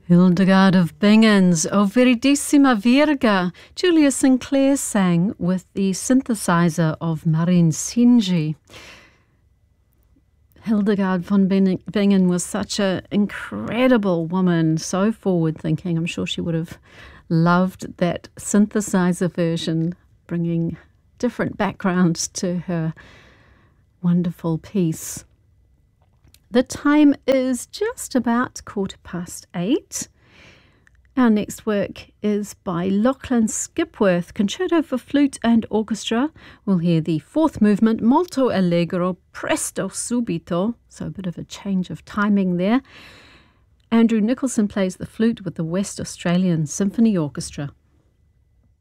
Hildegard of Bingen's O Viridissima Virga, Julia Sinclair sang with the synthesizer of Marin Sinji. Hildegard von Bingen was such an incredible woman, so forward-thinking. I'm sure she would have loved that synthesizer version, bringing different backgrounds to her wonderful piece. The time is just about 8:15. Our next work is by Lachlan Skipworth, Concerto for Flute and Orchestra. We'll hear the fourth movement, Molto Allegro, Presto Subito, so a bit of a change of timing there. Andrew Nicholson plays the flute with the West Australian Symphony Orchestra.